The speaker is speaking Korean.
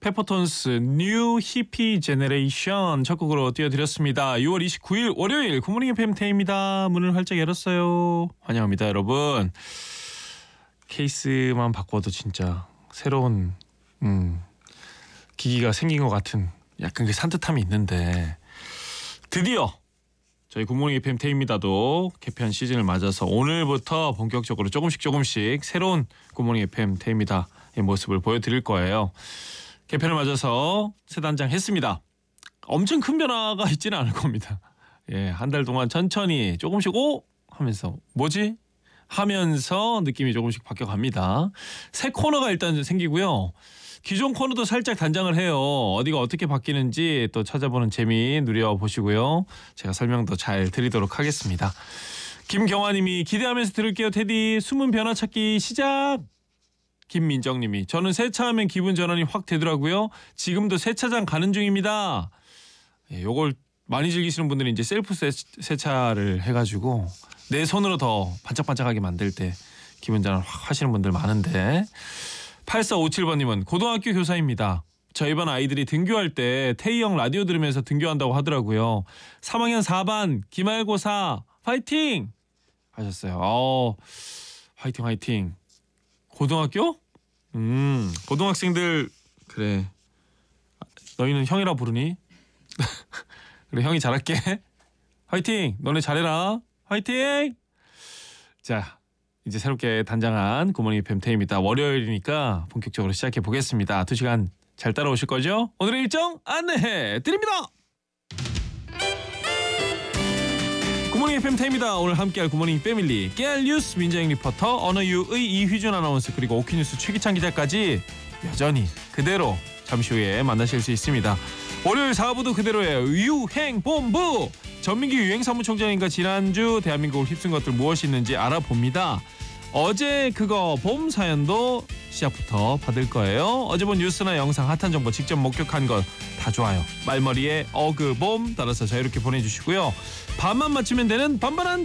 페퍼톤스 뉴 히피 제네레이션 첫 곡으로 띄워드렸습니다. 6월 29일 월요일 굿모닝 FM 태희입니다. 문을 활짝 열었어요. 환영합니다, 여러분. 케이스만 바꿔도 진짜 새로운 기기가 생긴 것 같은 약간 그 산뜻함이 있는데 드디어 저희 굿모닝 FM 태희입니다도 개편 시즌을 맞아서 오늘부터 본격적으로 조금씩 새로운 굿모닝 FM 태희입니다의 모습을 보여드릴 거예요. 개편을 맞아서 새 단장 했습니다. 엄청 큰 변화가 있지는 않을 겁니다. 예, 한 달 동안 천천히 조금씩 하면서 뭐지? 하면서 느낌이 조금씩 바뀌어갑니다. 새 코너가 일단 생기고요. 기존 코너도 살짝 단장을 해요. 어디가 어떻게 바뀌는지 또 찾아보는 재미 누려보시고요. 제가 설명도 잘 드리도록 하겠습니다. 김경화님이 기대하면서 들을게요. 테디 숨은 변화 찾기 시작. 김민정님이 저는 세차하면 기분 전환이 확 되더라고요. 지금도 세차장 가는 중입니다. 예, 요걸 많이 즐기시는 분들이 이제 셀프 세차를 해가지고 내 손으로 더 반짝반짝하게 만들 때 기분 전환 확 하시는 분들 많은데 8457번님은 고등학교 교사입니다. 저희 반 아이들이 등교할 때 태희 형 라디오 들으면서 등교한다고 하더라고요. 3학년 4반 기말고사 파이팅 하셨어요. 화이팅. 고등학교? 고등학생들 그래. 너희는 형이라 부르니? 그래 형이 잘할게. 화이팅! 너네 잘해라. 화이팅! 자, 이제 새롭게 단장한 굿모닝 FM 태희입니다. 월요일이니까 본격적으로 시작해 보겠습니다. 2시간 잘 따라오실 거죠? 오늘의 일정 안내해 드립니다. 굿모닝 FM 태희입니다. 오늘 함께할 굿모닝 패밀리 깨알 뉴스 민정영 리포터, 언어유의 이휘준 아나운서, 그리고 오키뉴스 최기찬 기자까지 여전히 그대로 잠시 후에 만나실 수 있습니다. 월요일 4부도 그대로예요. 유행본부! 전민기 유행사무총장님과 지난주 대한민국을 휩쓴 것들 무엇이 있는지 알아봅니다. 어제 그거 봄 사연도 시작부터 받을 거예요. 어제 본 뉴스나 영상, 핫한 정보, 직접 목격한 것 다 좋아요. 말머리에 어그봄 따라서 자유롭게 보내주시고요. 반만 맞추면 되는 반반한